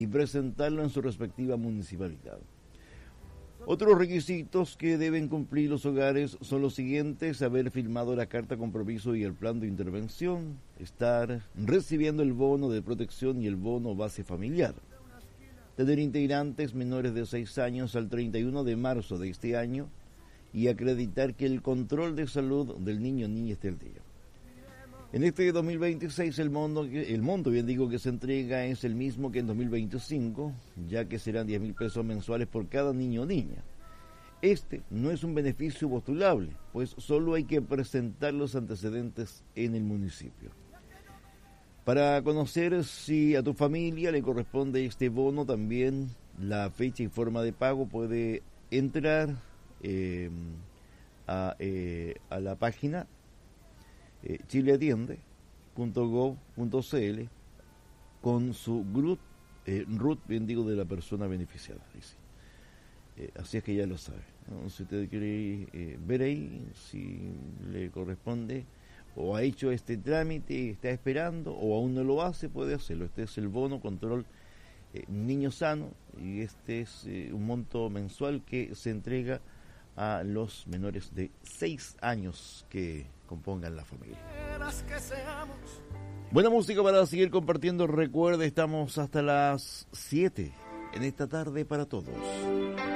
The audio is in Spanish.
y presentarlo en su respectiva municipalidad. Otros requisitos que deben cumplir los hogares son los siguientes: haber firmado la carta compromiso y el plan de intervención, estar recibiendo el bono de protección y el bono base familiar, tener integrantes menores de 6 años al 31 de marzo de este año y acreditar que el control de salud del niño o niña esté al día. En este 2026 el monto que se entrega es el mismo que en 2025, ya que serán 10.000 pesos mensuales por cada niño o niña. Este no es un beneficio postulable, pues solo hay que presentar los antecedentes en el municipio. Para conocer si a tu familia le corresponde este bono, también la fecha y forma de pago, puede entrar a la página chileatiende.gov.cl con su RUT, de la persona beneficiada. Así es que ya lo sabe, ¿no? Si usted quiere ver ahí si le corresponde o ha hecho este trámite y está esperando o aún no lo hace, puede hacerlo. Este es el bono control niño sano y este es un monto mensual que se entrega a los menores de 6 años que compongan la familia. Buena música para seguir compartiendo. Recuerde, estamos hasta las 7 en esta tarde para todos.